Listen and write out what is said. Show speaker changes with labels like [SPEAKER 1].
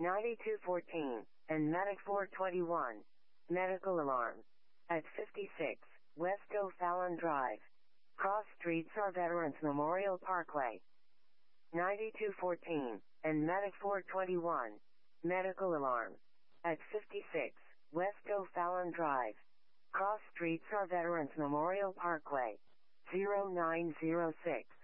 [SPEAKER 1] 9214, and Medic 421. Medical alarm. At 56, West O'Fallon Drive. Cross streets are Veterans Memorial Parkway. 9214, and Medic 421. Medical alarm. At 56, West O'Fallon Drive. Cross streets are Veterans Memorial Parkway. 0906.